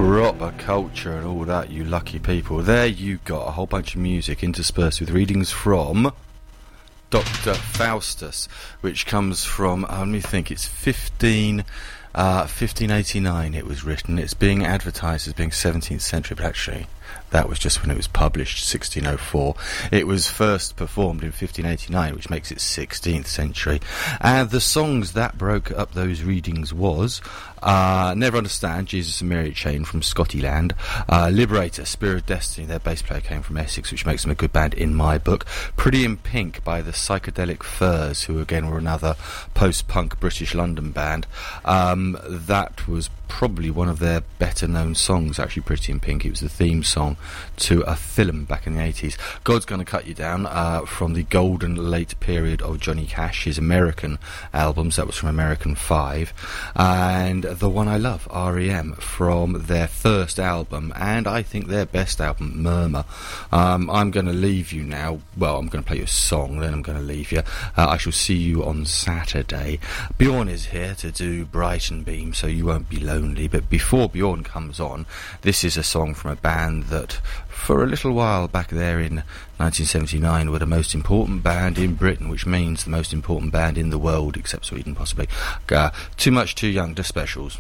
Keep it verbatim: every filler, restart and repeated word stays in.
proper culture and all that, you lucky people. There you got a whole bunch of music interspersed with readings from Doctor Faustus, which comes from, uh, let me think, it's fifteen, uh, fifteen eighty-nine it was written. It's being advertised as being seventeenth century, but actually that was just when it was published, sixteen oh four. It was first performed in fifteen eighty-nine, which makes it sixteenth century. And the songs that broke up those readings was uh, Never Understand, Jesus and Mary Chain from Scottyland, uh, Liberator, Spirit of Destiny, their bass player came from Essex, which makes them a good band in my book, Pretty in Pink by the Psychedelic Furs, who again were another post-punk British London band. Um, that was probably one of their better known songs, actually, Pretty in Pink. It was the theme song to a film back in the eighties. God's Gonna Cut You Down, uh, from the golden late period of Johnny Cash, his American albums. That was from American five. And The One I Love, R E M, from their first album, and I think their best album, Murmur. Um, I'm going to leave you now. Well, I'm going to play you a song, then I'm going to leave you. Uh, I shall see you on Saturday. Bjorn is here to do Brighton Beam, so you won't be lonely. But before Bjorn comes on, this is a song from a band that for a little while back there in nineteen seventy-nine were the most important band in Britain, which means the most important band in the world, except Sweden possibly. Uh, Too Much Too Young, The Specials.